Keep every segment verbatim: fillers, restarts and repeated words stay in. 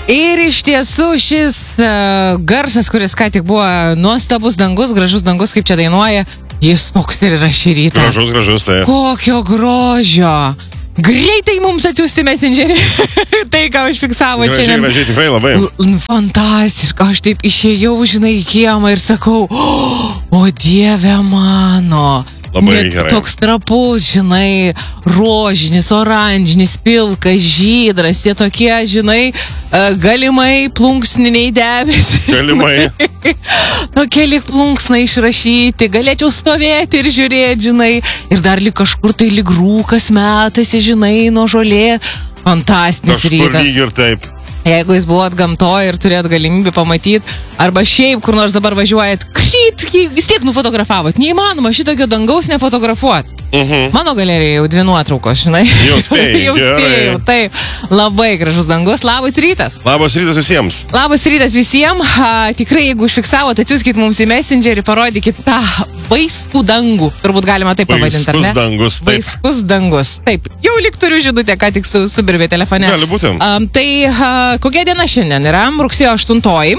Ir iš tiesų šis uh, garsas, kuris ką tik buvo nuostabus dangus, gražus dangus, kaip čia dainuoja, jis toks ir yra šį rytą. Gražus, gražus, tai. Kokio grožio. Greitai mums atsiųsti messengerį. Tai, ką užfiksavo gražiai, čia. Gražiai, tikrai labai. L fantastiška. Aš taip išėjau, žinai, į kiemą ir sakau, o, o Dieve mano. Labai Net gerai. toks trapus, žinai, rožinis, oranžinis, pilkas, žydras, tie tokie, žinai, galimai plunksniniai debesis. Galimai. Tokie lyg plunksnai išrašyti, galėčiau stovėti ir žiūrėti, žinai, ir dar lyg kažkur tai lyg rūkas metasi, žinai, nuo žolė. Fantastinis Kažkur rytas. lyg ir taip. Jeigu jūs buvot gamtoje ir turėt galimybę pamatyti, arba šiaip kur nors dabar važiuojat, kryt, vis tiek nufotografavot. Neįmanoma šitokio dangaus nefotografuot. Mhm. Mano galerijoje jau dvi nuotraukos, žinai. Jau spėjai, Jau gerai. spėjau, taip. Labai gražus dangus. Labas rytas. Labas rytas visiems. Labas rytas visiems. A, tikrai, jeigu užfiksavot, atsiųskit mums į messengerį, parodykit tą vaistų dangų. Turbūt galima taip pavadinti, ar ne? Vaiskus dangus, taip. Vaiskus dangus. Taip. Jau lyg turiu žinutę, ką tik su, subirbė telefone. Gali būti. Um, tai a, kokia diena šiandien yra? Rugsėjo aštuntoji.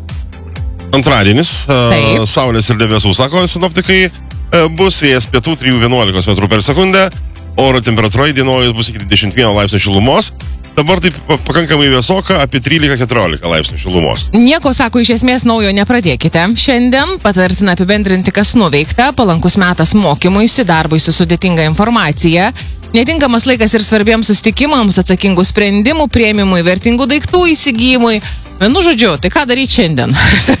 Antradienis. Taip. Uh, saulės ir debesų, sako sinoptikai. Uh, bus vėjas pietų trijų vienuolikos metrų per sekundę. Oro temperatūra įdienojus bus iki dvidešimt vieno laipsnio šilumos. Dabar taip pakankamai vėsoka, apie trylika keturiolika laipsnių šilumos. Nieko, sako, iš esmės naujo nepradėkite. Šiandien patartina apibendrinti, kas nuveikta, palankus metas mokymuisi, darbui su sudėtinga informacija, netinkamas laikas ir svarbiems susitikimams, atsakingų sprendimų, priėmimui, vertingų daiktų įsigijimui. Nu, žodžiu, tai ką daryti šiandien?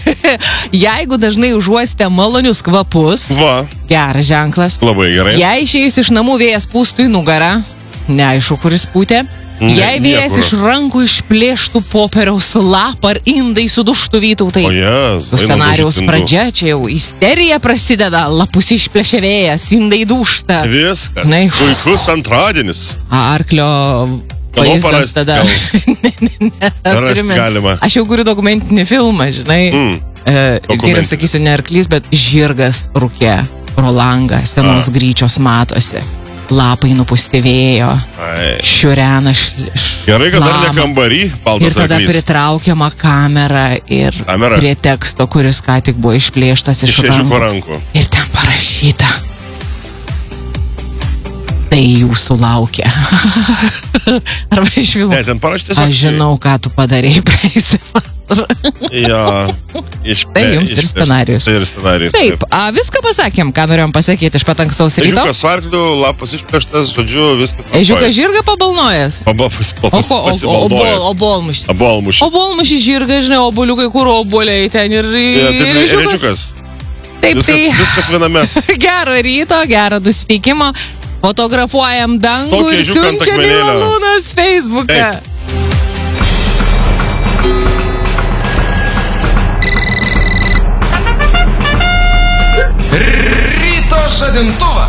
Jeigu dažnai užuostė malonius kvapus, Va, geras ženklas. labai gerai. Jei išėjus iš namų vėjas pūstų į nugarą, neaišku, kuris pūtė. Ne- Jei vėjas niekur. iš rankų išplėštų popieriaus lapą ar indai suduštų Vytautai. O jes, Su scenarijaus pradžia, čia jau isterija prasideda, lapus išplėšia vėjas, indai dūšta. Viskas. Na, iš- Puikus antradienis. Arklio vaizdas parast- tada. gal- ne, ne, ne. Rast Turime- galima. Aš jau kuriu dokumentinį filmą, žinai. Mm. E, Dokumentinį. geriau sakysiu, ne arklys, bet žirgas rūke pro langą, senos A. gryčios matosi. Lapai nupūsti vėjo, Ai. šiurena šliš. Gerai, kad dar ne lamą. kambarį, Ir baltas tada arklys. pritraukiama kamera ir Kamera. prie teksto, kuris ką tik buvo išplėštas iš Iš šešiukų rankų. rankų. Ir ten parašyta. Tai jūsų laukia. Arba iš filmų. Ne, ten parašyta tiesiog. Aš žinau, ką tu padarėjai praeisį. Jo. Iš, Tai jums ir scenarijus. Tai ir scenarijus. Taip, a, viską pasakėm, ką norėjom pasakyti iš pat ankstaus ryto. Ežiukas arklių, lapas išplėštas, žodžiu, viskas. Ežiukas žirgą pabalnojęs. Pabafus, O pabafus, ko, o, o, o, bol, o bolmušį. Abolmušį. O bolmušį žirgą, žinai, obuliukai, kur obuoliai ten ir, Ja, taip, ir ežiukas. ežiukas. Taip, Viskas, tai viskas viename. gero ryto, gero nusiteikimo. Fotografuojam dangų Stokį ir ežiuką ant siunčiam į akmenėlio. Malūnas Facebooką. Taip. Ryto žadintuvas.